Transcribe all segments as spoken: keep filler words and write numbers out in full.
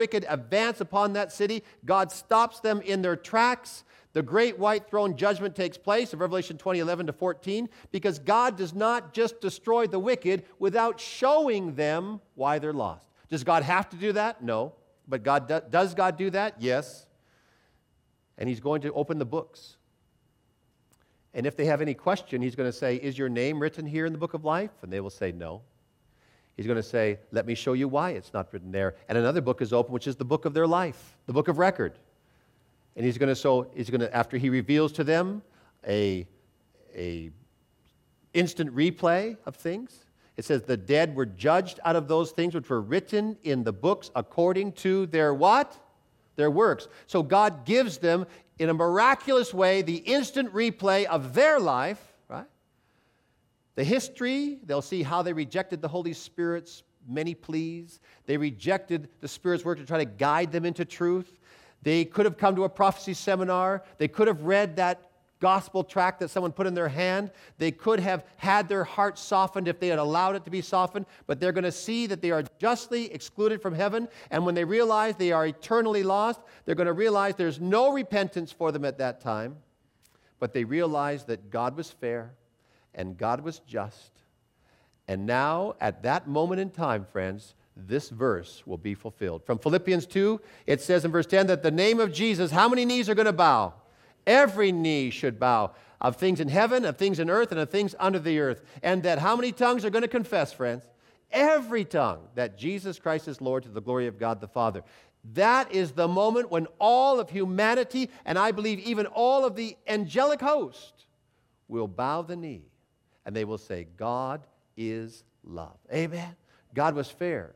wicked advance upon that city, God stops them in their tracks. The great white throne judgment takes place in Revelation twenty, eleven to fourteen, because God does not just destroy the wicked without showing them why they're lost. Does God have to do that? No. But God do, does God do that? Yes. And he's going to open the books. And if they have any question, he's going to say, is your name written here in the book of life? And they will say no. He's going to say, let me show you why it's not written there. And another book is open, which is the book of their life, the book of record. And he's going to, so he's going to, after he reveals to them a, a instant replay of things, it says the dead were judged out of those things which were written in the books according to their what? Their works. So God gives them, in a miraculous way, the instant replay of their life, right? The history, they'll see how they rejected the Holy Spirit's many pleas. They rejected the Spirit's work to try to guide them into truth. They could have come to a prophecy seminar. They could have read that gospel tract that someone put in their hand. They could have had their heart softened if they had allowed it to be softened, but they're going to see that they are justly excluded from heaven, and when they realize they are eternally lost, they're going to realize there's no repentance for them at that time, but they realize that God was fair, and God was just, and now, at that moment in time, friends, this verse will be fulfilled. From Philippians two, it says in verse ten that the name of Jesus, how many knees are going to bow? Every knee should bow, of things in heaven, of things in earth, and of things under the earth. And that how many tongues are going to confess, friends? Every tongue, that Jesus Christ is Lord, to the glory of God the Father. That is the moment when all of humanity, and I believe even all of the angelic host, will bow the knee, and they will say, God is love. Amen? God was fair.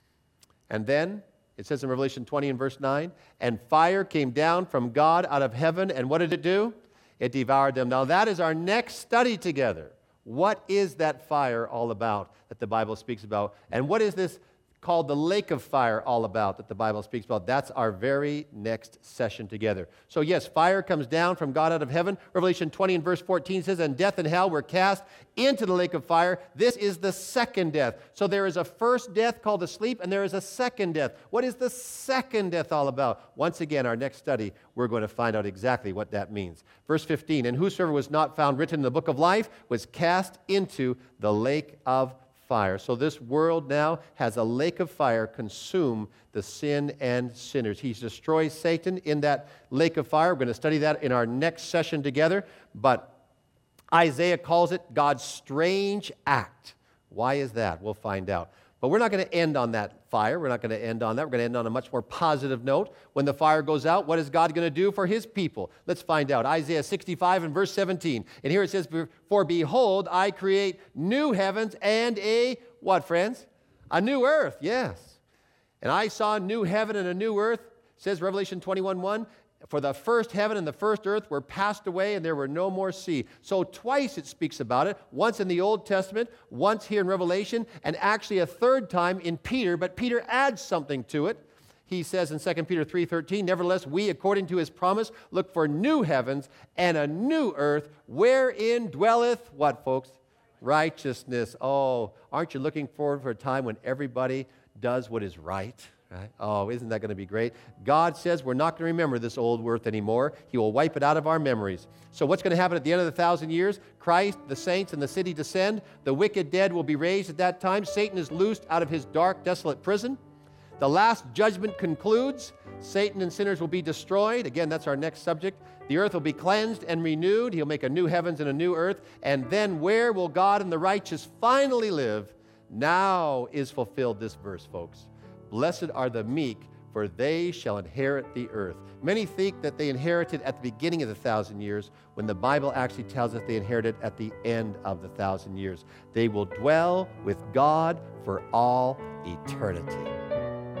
And then, it says in Revelation twenty and verse nine, and fire came down from God out of heaven, and what did it do? It devoured them. Now that is our next study together. What is that fire all about that the Bible speaks about? And what is this called the lake of fire all about that the Bible speaks about? That's our very next session together. So yes, fire comes down from God out of heaven. Revelation twenty and verse fourteen says, and death and hell were cast into the lake of fire. This is the second death. So there is a first death called the sleep, and there is a second death. What is the second death all about? Once again, our next study, we're going to find out exactly what that means. Verse fifteen, and whosoever was not found written in the book of life was cast into the lake of fire. So this world now has a lake of fire consume the sin and sinners. He destroys Satan in that lake of fire. We're going to study that in our next session together. But Isaiah calls it God's strange act. Why is that? We'll find out. But we're not going to end on that fire. We're not going to end on that. We're going to end on a much more positive note. When the fire goes out, what is God going to do for his people? Let's find out. Isaiah sixty-five and verse seventeen. And here it says, for behold, I create new heavens and a, what, friends? A new earth, yes. And I saw a new heaven and a new earth, says Revelation twenty-one one. For the first heaven and the first earth were passed away, and there were no more sea. So twice it speaks about it, once in the Old Testament, once here in Revelation, and actually a third time in Peter, but Peter adds something to it. He says in Second Peter three thirteen, nevertheless, we, according to his promise, look for new heavens and a new earth, wherein dwelleth, what, folks? Righteousness. Oh, aren't you looking forward for a time when everybody does what is right? Right? Oh, isn't that going to be great? God says we're not going to remember this old earth anymore. He will wipe it out of our memories. So what's going to happen at the end of the thousand years? Christ, the saints, and the city descend. The wicked dead will be raised at that time. Satan is loosed out of his dark, desolate prison. The last judgment concludes. Satan and sinners will be destroyed. Again, that's our next subject. The earth will be cleansed and renewed. He'll make a new heavens and a new earth. And then where will God and the righteous finally live? Now is fulfilled this verse, folks. Blessed are the meek, for they shall inherit the earth. Many think that they inherited at the beginning of the thousand years, when the Bible actually tells us they inherited at the end of the thousand years. They will dwell with God for all eternity.